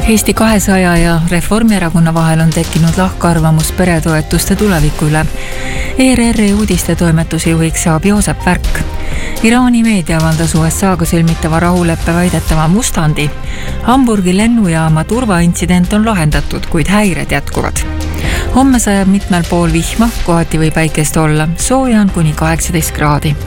Eesti 200 ja Reformierakonna vahel on tekkinud lahkarvamus peretoetuste tuleviku üle. ERR-i uudistetoimetuse juhiks saab Joosep Värk. Iraani meedia avaldas USA-ga sõlmitava rahuleppe väidetava mustandi. Hamburgi lennujaama turvaintsident on lahendatud, kuid häired jätkuvad. Homme sajab mitmel pool vihma, kohati või päikest olla. Sooja on kuni 18 kraadi.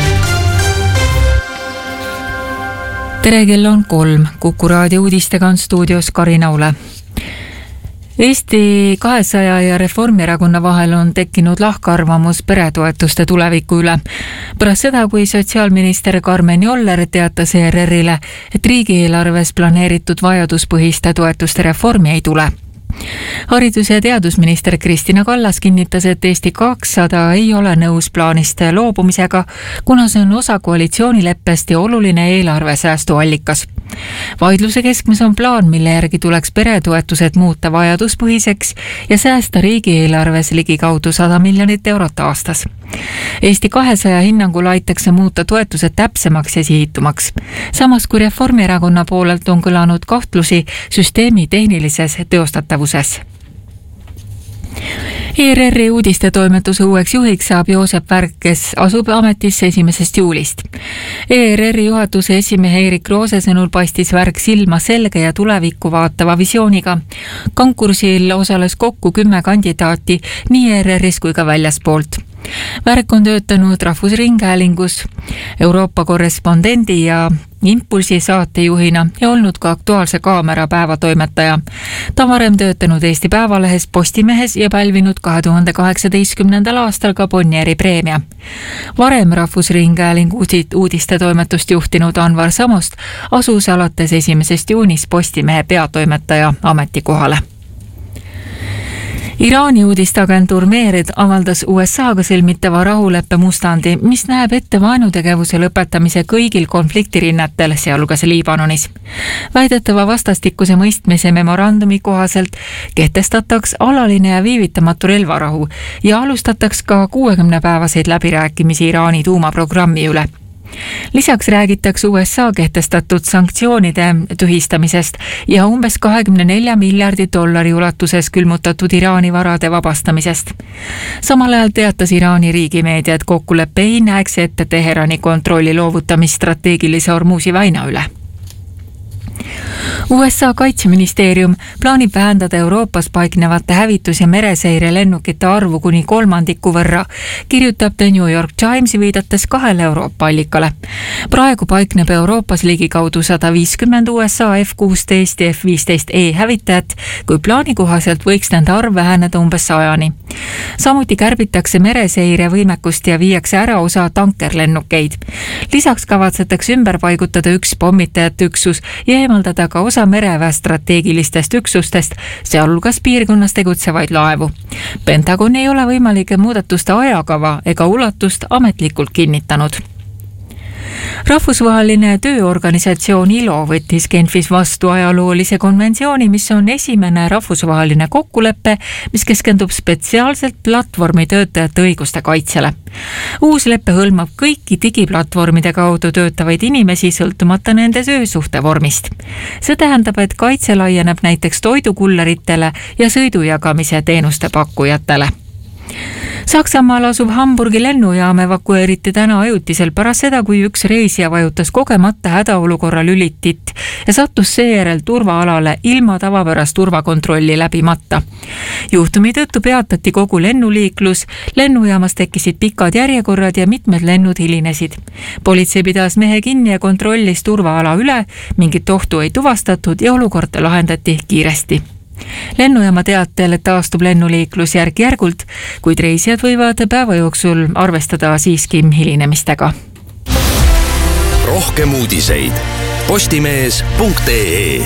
Tere, kell on 3. Kuku raadio uudistega on stuudios Karin Aule. Eesti 200 ja Reformierakonna vahel on tekkinud lahkarvamus peretoetuste tuleviku üle. Pärast seda, kui sotsiaalminister Karmen Joller teatas ERR-ile, et riigieelarves planeeritud vajaduspõhiste toetuste reformi ei tule. Haridus- ja teadusminister Kristina Kallas kinnitas, et Eesti 200 ei ole nõus plaanist loobumisega, kuna see on osa koalitsioonileppest ja oluline eelarvesäästuallikas. Vaidluse keskmes on plaan, mille järgi tuleks peretoetused muuta vajaduspõhiseks ja säästa riigieelarves ligikaudu 100 miljonit eurot aastas. Eesti 200 hinnangul aitaks muuta toetused täpsemaks ja sihitumaks. Samas kui Reformierakonna poolelt on kõlanud kahtlusi süsteemi tehnilises teostatavuses. ERR-i uudistetoimetuse uueks juhiks saab Joosep Värk, kes asub ametisse 1. juulist. ERR-i juhatuse esimehe Erik Roose sõnul paistis Värk silma selge ja tulevikku vaatava visiooniga. Konkursil osales kokku 10 kandidaati nii ERR-is kui ka väljaspoolt. Värk on töötanud Rahvusringhäälingus Euroopa korrespondendi ja Impulsi saatejuhina ja olnud ka Aktuaalse kaamera päevatoimetaja. Ta varem töötanud Eesti Päevalehes, Postimehes ja pälvinud 2018. aastal ka Bonnieri preemia. Varem Rahvusringhäälingu uudistetoimetust juhtinud Anvar Samost asus alates 1. juunist Postimehe peatoimetaja ametikohale. Iraani uudisteagentuur Mered avaldas USA-ga sõlmitava rahuleppe mustandi, mis näeb ette vaenutegevuse lõpetamise kõigil konfliktirinnetel, sealhulgas Liibanonis. Väidetava vastastikuse mõistmise memorandumi kohaselt kehtestataks alaline ja viivitamatu relvarahu ja alustataks ka 60-päevaseid läbirääkimisi Iraani tuumaprogrammi üle. Lisaks räägitakse USA kehtestatud sanktsioonide tühistamisest ja umbes 24 miljardi dollari ulatuses külmutatud Iraani varade vabastamisest. Samal ajal teatas Iraani riigimeedia, et kokkulepe ei näeks ette Teherani kontrolli loovutamist strateegilise Hormuzi väina üle. USA kaitseministeerium plaanib vähendada Euroopas paiknevate hävitus- ja mereseire lennukite arvu kuni 1/3 võrra, kirjutab The New York Times viidates 2 Euroopa allikale. Praegu paikneb Euroopas ligikaudu 150 USA F-16 ja F-15E hävitajat, kui plaani kohaselt võiks nende arv väheneda umbes 100-ni. Samuti kärbitakse mereseire võimekust ja viiakse ära osa tankerlennukeid. Lisaks kavatsetakse ümber paigutada 1 pommitajate üksus ja eemaldada ka osa mereväe strateegilistest üksustest, sealhulgas piirkonnas tegutsevaid laevu. Pentagon ei ole võimalike muudatuste ajakava ega ulatust ametlikult kinnitanud. Rahvusvaheline tööorganisatsioon ILO võttis Genfis vastu ajaloolise konventsiooni, mis on esimene rahvusvaheline kokkulepe, mis keskendub spetsiaalselt platvormi töötajate õiguste kaitsele. Uus leppe hõlmab kõiki digiplatvormide kaudu töötavaid inimesi sõltumata nende töösuhte vormist. See tähendab, et kaitse laieneb näiteks toidukulleritele ja sõidujagamise teenuste pakkujatele. Saksamaal asuv Hamburgi lennujaam evakueeriti täna ajutisel pärast seda, kui 1 reisija vajutas kogemata hädaolukorra lülitit ja sattus seejärel turvaalale ilma tavapärast turvakontrolli läbimata. Juhtumi tõttu peatati kogu lennuliiklus, lennujaamas tekkisid pikad järjekorrad ja mitmed lennud hilinesid. Politsei pidas mehe kinni ja kontrollis turvaala üle, mingit ohtu ei tuvastatud ja olukord lahendati kiiresti. Lennujaama teatel taastub lennuliiklus järk-järgult, kuid reisijad võivad päeva jooksul arvestada siiski hilinemistega. Rohkem uudiseid postimees.ee.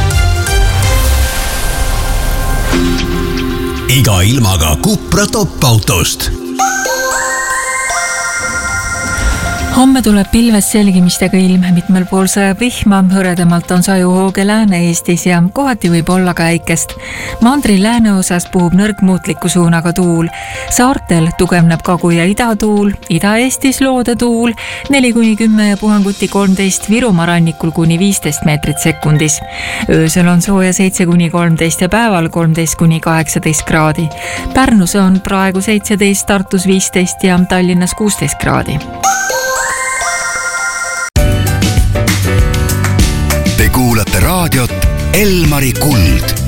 Iga ilmaga Cupra top-autost. Homme tuleb pilves selgimistega ilm, mitmel pool sajab vihma, hõredamalt on sajuhooge Lääne-Eestis ja kohati võib olla ka äikest. Mandri lääneosas puhub nõrgmuutliku suunaga tuul. Saartel tugevneb kagu- ja idatuul, Ida-Eestis loodetuul 4-10 ja puhanguti 13, Virumaa rannikul kuni 15 meetrit sekundis. Öösel on sooja 7-13 ja päeval 13-18 kraadi. Pärnus on praegu 17, Tartus 15 ja Tallinnas 16 kraadi. Te kuulate raadiot Elmari Kuld.